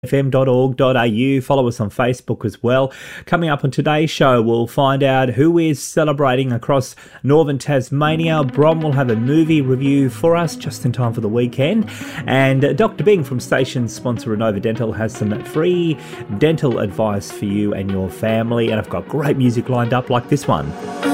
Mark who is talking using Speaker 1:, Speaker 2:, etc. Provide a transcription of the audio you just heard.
Speaker 1: fm.org.au. Follow us on Facebook as well. Coming up on today's show, we'll find out who is celebrating across northern Tasmania. Brom will have a movie review for us just in time for the weekend. And Dr. Bing from station sponsor Renova Dental has some free dental advice for you and your family. And I've got great music lined up like this one.